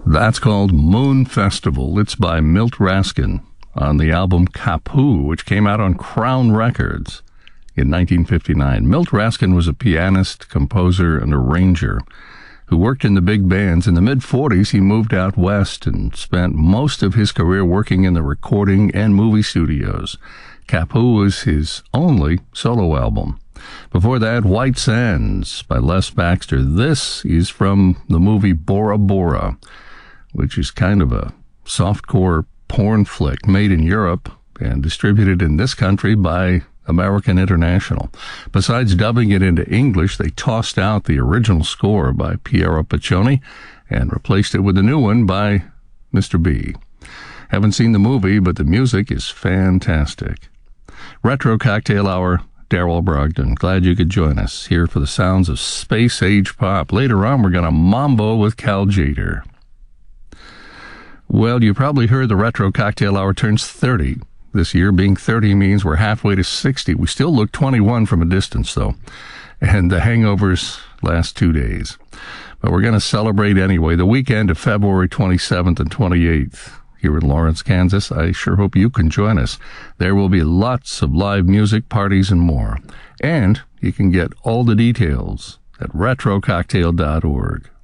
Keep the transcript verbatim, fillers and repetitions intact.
That's called Moon Festival. It's by Milt Raskin on the album Kapu, which came out on Crown Records in nineteen fifty-nine. Milt Raskin was a pianist, composer, and arranger who worked in the big bands. In the mid-forties, he moved out west and spent most of his career working in the recording and movie studios. Kapu was his only solo album. Before that, White Sands by Les Baxter. This is from the movie Bora Bora, which is kind of a softcore porn flick made in Europe and distributed in this country by American International. Besides dubbing it into English, they tossed out the original score by Piero Piccioni and replaced it with a new one by Mister B. Haven't seen the movie, but the music is fantastic. Retro Cocktail Hour, Daryl Brogdon. Glad you could join us here for the sounds of space age pop. Later on, we're going to mambo with Cal Jader. Well, you probably heard the Retro Cocktail Hour turns thirty this year. Being thirty means we're halfway to sixty. We still look twenty-one from a distance, though. And the hangovers last two days. But we're going to celebrate anyway. The weekend of February twenty-seventh and twenty-eighth. Here in Lawrence, Kansas. I sure hope you can join us. There will be lots of live music, parties, and more. And you can get all the details at retro cocktail dot org.